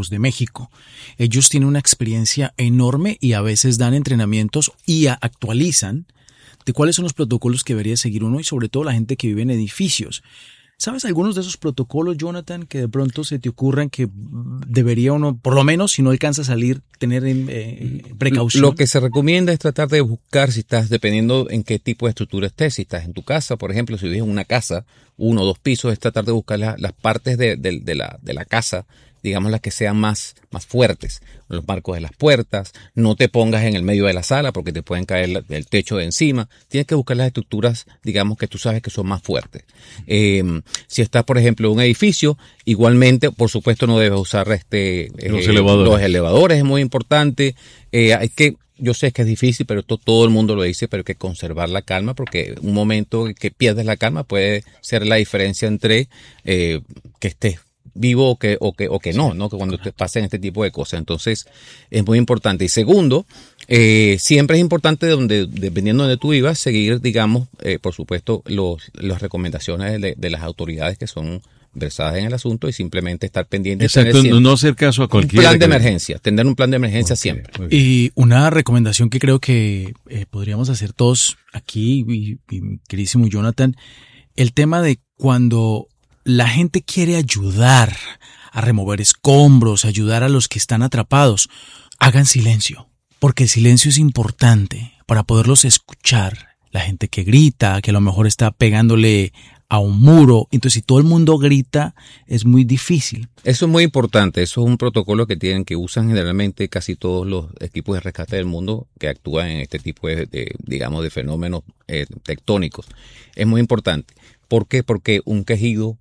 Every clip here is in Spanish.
geólogos de México. Ellos tienen una experiencia enorme y a veces dan entrenamientos y actualizan de cuáles son los protocolos que debería seguir uno y sobre todo la gente que vive en edificios. ¿Sabes algunos de esos protocolos, Jonathan, que de pronto se te ocurran que debería uno, por lo menos si no alcanza a salir, tener precaución? Lo que se recomienda es tratar de buscar, si estás, dependiendo en qué tipo de estructura estés, si estás en tu casa, por ejemplo, si vives en una casa, 1 o 2 pisos, es tratar de buscar las partes de la casa, digamos las que sean más fuertes, los marcos de las puertas, no te pongas en el medio de la sala porque te pueden caer el techo de encima, tienes que buscar las estructuras, digamos que tú sabes que son más fuertes. Si estás, por ejemplo, en un edificio, igualmente, por supuesto, no debes usar los elevadores, es muy importante, yo sé que es difícil, pero todo el mundo lo dice, pero hay que conservar la calma porque un momento que pierdes la calma puede ser la diferencia entre que estés vivo o que no, que cuando te pasen este tipo de cosas. Entonces, es muy importante. Y segundo, siempre es importante dependiendo de donde tú vivas, seguir, digamos, por supuesto, las recomendaciones de las autoridades que son versadas en el asunto y simplemente estar pendiente. Exacto, no hacer caso a cualquier plan de emergencia, tener un plan de emergencia siempre. Y una recomendación que creo que podríamos hacer todos aquí, y queridísimo Jonathan, el tema de cuando la gente quiere ayudar a remover escombros, ayudar a los que están atrapados, hagan silencio, porque el silencio es importante para poderlos escuchar. La gente que grita, que a lo mejor está pegándole a un muro, entonces si todo el mundo grita es muy difícil. Eso es muy importante, eso es un protocolo que usan generalmente casi todos los equipos de rescate del mundo que actúan en este tipo digamos, de fenómenos tectónicos. Es muy importante. ¿Por qué? Porque un quejido,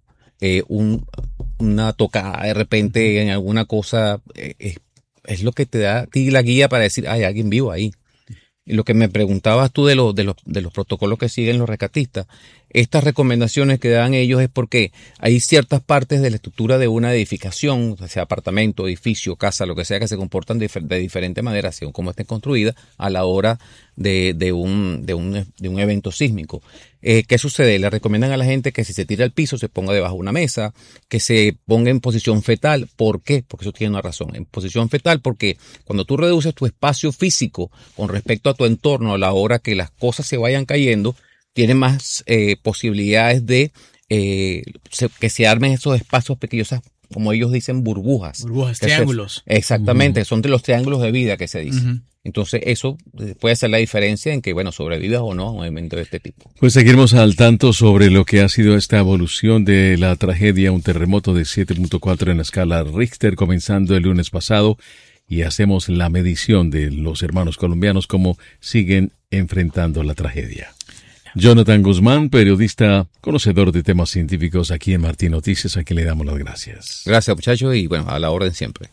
una tocada de repente en alguna cosa es lo que te da a ti la guía para decir, hay alguien vivo ahí. Y lo que me preguntabas tú de los protocolos que siguen los rescatistas, estas recomendaciones que dan ellos es porque hay ciertas partes de la estructura de una edificación, sea apartamento, edificio, casa, lo que sea, que se comportan de diferente manera según cómo estén construidas a la hora de un evento sísmico. ¿Qué sucede? Le recomiendan a la gente que si se tira al piso se ponga debajo de una mesa, que se ponga en posición fetal. ¿Por qué? Porque eso tiene una razón. En posición fetal porque cuando tú reduces tu espacio físico con respecto a tu entorno a la hora que las cosas se vayan cayendo, tienes más posibilidades de que se armen esos espacios pequeños, como ellos dicen, burbujas. Burbujas, triángulos. Exactamente, son de los triángulos de vida que se dice. Entonces eso puede ser la diferencia en que, sobrevivas o no a un evento de este tipo. Pues seguiremos al tanto sobre lo que ha sido esta evolución de la tragedia, un terremoto de 7.4 en la escala Richter comenzando el lunes pasado, y hacemos la medición de los hermanos colombianos, cómo siguen enfrentando la tragedia. Jonathan Guzmán, periodista, conocedor de temas científicos aquí en Martín Noticias, a quien le damos las gracias. Gracias, muchachos, y a la orden siempre.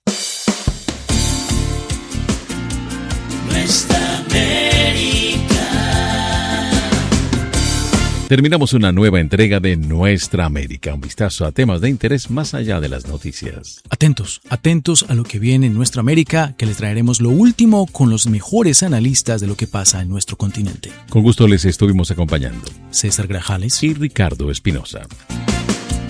Nuestra América. Terminamos una nueva entrega de Nuestra América, un vistazo a temas de interés más allá de las noticias. Atentos a lo que viene en Nuestra América, que les traeremos lo último con los mejores analistas de lo que pasa en nuestro continente. Con gusto les estuvimos acompañando César Grajales y Ricardo Espinosa.